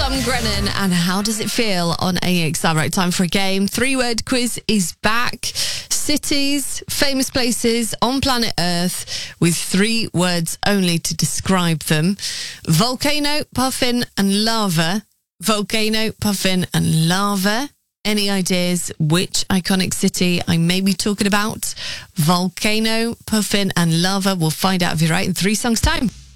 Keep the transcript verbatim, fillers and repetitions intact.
Tom Grennan and How Does It Feel on A X R. Right, time for a game. Three-word quiz is back. Cities, famous places on planet Earth with three words only to describe them. Volcano, puffin and lava. Volcano, puffin and lava. Any ideas which iconic city I may be talking about? Volcano, puffin and lava. We'll find out if you're right in three songs' time.